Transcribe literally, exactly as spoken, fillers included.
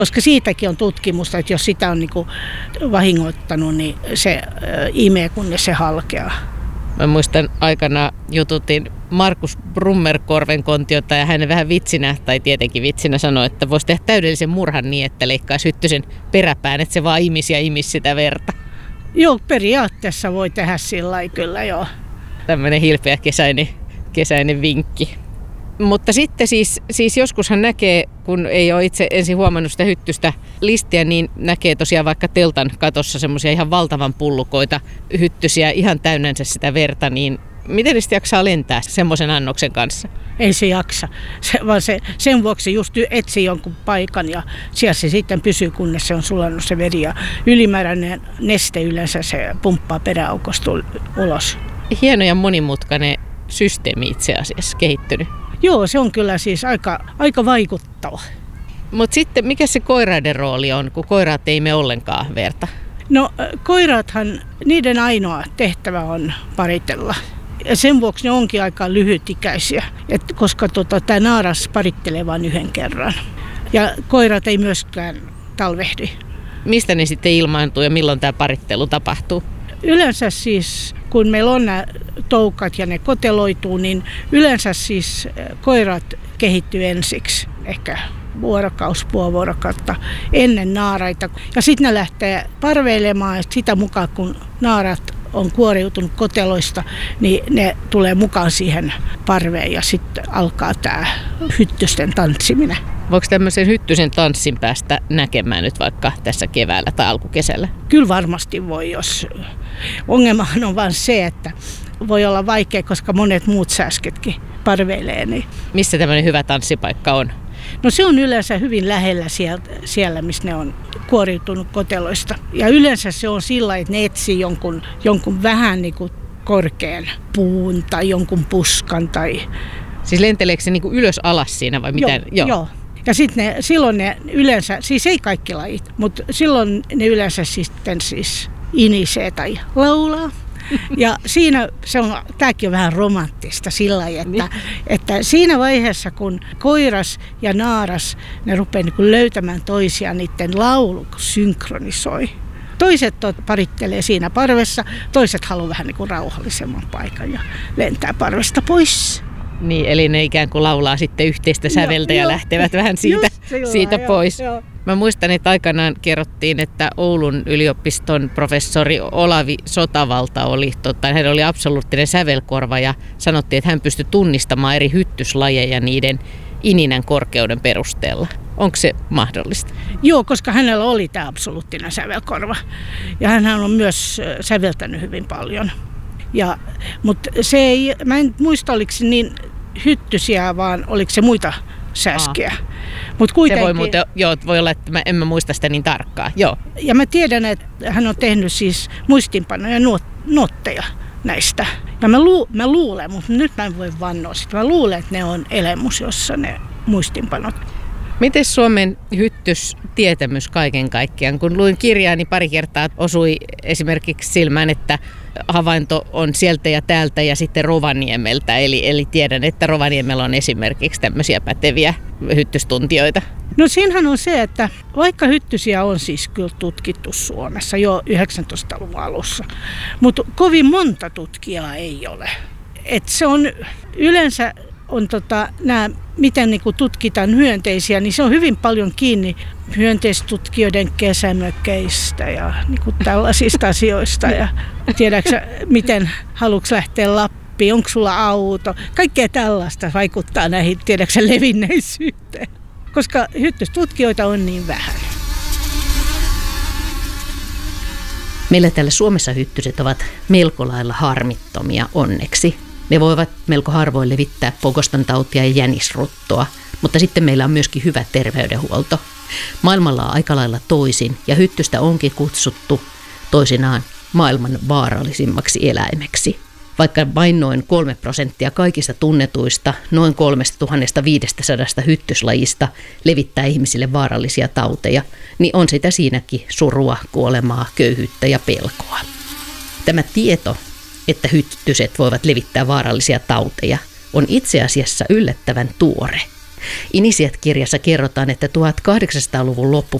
Koska siitäkin on tutkimusta, että jos sitä on niin kuin vahingoittanut, niin se imee, kunnes se halkeaa. Mä muistan aikana jututin Markus Brummerkorvenkontiota ja hänen vähän vitsinä, tai tietenkin vitsinä sanoi, että voisi tehdä täydellisen murhan niin, että leikkaisi Hyttysen peräpään, että se vaan imisi ja imisi sitä verta. Joo, periaatteessa voi tehdä sillä lailla kyllä, joo. Tämmöinen hilpeä kesäinen, kesäinen vinkki. Mutta sitten siis, siis joskushan näkee, kun ei ole itse ensin huomannut sitä hyttystä listiä, niin näkee tosiaan vaikka teltan katossa semmoisia ihan valtavan pullukoita hyttysiä, ihan täynnänsä sitä verta, niin miten ne sitten jaksaa lentää semmoisen annoksen kanssa? Ei se jaksa, se, vaan se, sen vuoksi just etsii jonkun paikan ja siellä se sitten pysyy, kunnes se on sulannut se veri ja ylimääräinen neste yleensä se pumppaa peräaukosta ulos. Hieno ja monimutkainen systeemi itse asiassa kehittynyt. Joo, se on kyllä siis aika, aika vaikuttava. Mutta sitten mikä se koiraiden rooli on, kun koiraat ei mene ollenkaan verta? No koirathan, niiden ainoa tehtävä on paritella. Ja sen vuoksi ne onkin aika lyhytikäisiä, et koska tota, tämä naaras parittelee vain yhden kerran. Ja koirat ei myöskään talvehdi. Mistä ne sitten ilmaantuu ja milloin tämä parittelu tapahtuu? Yleensä siis, kun meillä on nämä toukat ja ne koteloituu, niin yleensä siis koirat kehittyy ensiksi, ehkä vuorokaus, puoli vuorokautta ennen naaraita. Ja sitten ne lähtee parveilemaan ja sitä mukaan, kun naarat on kuoriutunut koteloista, niin ne tulee mukaan siihen parveen ja sitten alkaa tämä hyttysten tanssiminen. Voiko tämmöisen hyttysen tanssin päästä näkemään nyt vaikka tässä keväällä tai alkukesällä? Kyllä varmasti voi, jos ongelmahan on vain se, että voi olla vaikea, koska monet muut sääsketkin parveilee. Niin. Missä tämmöinen hyvä tanssipaikka on? No se on yleensä hyvin lähellä siellä, siellä missä ne on kuoriutunut koteloista. Ja yleensä se on sillä, että ne etsii jonkun, jonkun vähän niin kuin korkean puun tai jonkun puskan. Tai... Siis lenteleekö se niin kuin ylös alas siinä vai mitä? Joo, joo. joo. Ja sitten ne, silloin ne yleensä, siis ei kaikki lajit, mutta silloin ne yleensä sitten siis inisee tai laulaa. Ja siinä se on, tämäkin on vähän romanttista sillä lailla, että, että siinä vaiheessa kun koiras ja naaras, ne rupeaa niin kuin löytämään toisiaan, niiden laulu synkronisoi. Toiset parittelee siinä parvessa, toiset haluaa vähän niin kuin rauhallisemman paikan ja lentää parvesta pois. Niin, eli ne ikään kuin laulaa sitten yhteistä säveltä ja, ja lähtevät vähän siitä, silloin, siitä pois. Jo, jo. Mä muistan, että aikanaan kerrottiin, että Oulun yliopiston professori Olavi Sotavalta oli, tota, hän oli absoluuttinen sävelkorva ja sanottiin, että hän pystyi tunnistamaan eri hyttyslajeja niiden ininän korkeuden perusteella. Onko se mahdollista? Joo, koska hänellä oli tämä absoluuttinen sävelkorva ja hän on myös säveltänyt hyvin paljon. Ja, mutta se ei, mä en muista, oliko se niin hyttysiä, vaan oliko se muita sääskiä. Mut kuitenkin, se voi muuten, joo, voi olla, että mä en mä muista sitä niin tarkkaan. Joo. Ja mä tiedän, että hän on tehnyt siis muistinpanoja nuot, nuotteja näistä. Ja mä, lu, mä luulen, mutta nyt mä en voi vannoa sitä. Mä luulen, että ne on elemus, jossa ne muistinpanot. Miten Suomen hyttystietämys kaiken kaikkiaan? Kun luin kirjaa, niin pari kertaa osui esimerkiksi silmään, että havainto on sieltä ja täältä ja sitten Rovaniemeltä. Eli, eli tiedän, että Rovaniemellä on esimerkiksi tämmöisiä päteviä hyttystuntijoita. No siinähän on se, että vaikka hyttysiä on siis kyllä tutkittu Suomessa jo yhdeksäntoistaluvun alussa, mutta kovin monta tutkijaa ei ole. Et se on yleensä... on tota, nämä, miten niin kuin tutkitaan hyönteisiä, niin se on hyvin paljon kiinni hyönteistutkijoiden kesämökkeistä ja niin kuin tällaisista asioista. Ja tiedätkö, miten haluatko lähteä Lappiin, onko sulla auto, kaikkea tällaista vaikuttaa näihin, tiedätkö, levinneisyyteen, koska hyttystutkijoita on niin vähän. Meillä täällä Suomessa hyttyset ovat melko lailla harmittomia onneksi. Ne voivat melko harvoin levittää pokostan tautia ja jänisruttoa, mutta sitten meillä on myöskin hyvä terveydenhuolto. Maailmalla on aika lailla toisin ja hyttystä onkin kutsuttu toisinaan maailman vaarallisimmaksi eläimeksi. Vaikka vain noin kolme prosenttia kaikista tunnetuista noin kolmetuhattaviisisataa hyttyslajista levittää ihmisille vaarallisia tauteja, niin on sitä siinäkin surua, kuolemaa, köyhyyttä ja pelkoa. Tämä tieto, että hyttyset voivat levittää vaarallisia tauteja, on itse asiassa yllättävän tuore. Inisiat-kirjassa kerrotaan, että tuhatkahdeksansataaluvun loppu